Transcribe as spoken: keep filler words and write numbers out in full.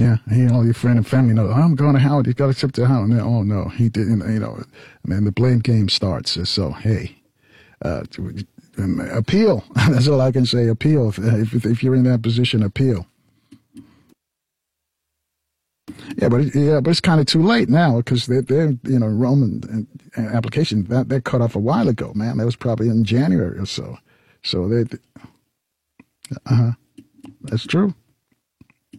Yeah, you know, your friend and family know, oh, I'm going to Howard, you got to trip to Howard. And oh, no, he didn't, you know, and then the blame game starts. So, hey, uh, appeal. That's all I can say, appeal. If, if you're in that position, appeal. Yeah, but yeah, but it's kind of too late now because they're, they're you know, Roman application, that, that cut off a while ago, man. That was probably in January or so. So they, uh-huh, that's true.